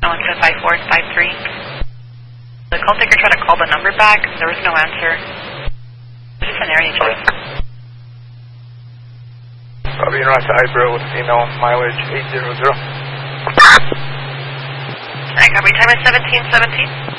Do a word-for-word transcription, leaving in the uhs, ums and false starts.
one seven five four and five three. The call taker tried to call the number back. There was no answer. Just an area check. Bobby Ross Ibro with female mileage eight zero zero. Alright, copy. Time is seventeen seventeen.